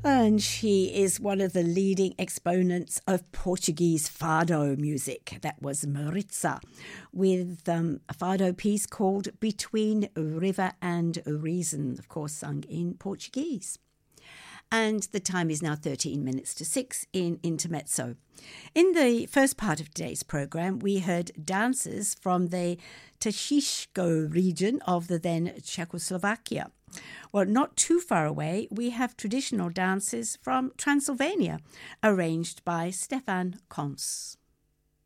And she is one of the leading exponents of Portuguese fado music. That was Maritza with a fado piece called Between River and Reason, of course sung in Portuguese. And the time is now 13 minutes to 6 in Intermezzo. In the first part of today's program, we heard dances from the Teshiško region of the then Czechoslovakia. Well, not too far away, we have traditional dances from Transylvania, arranged by Stefan Kons.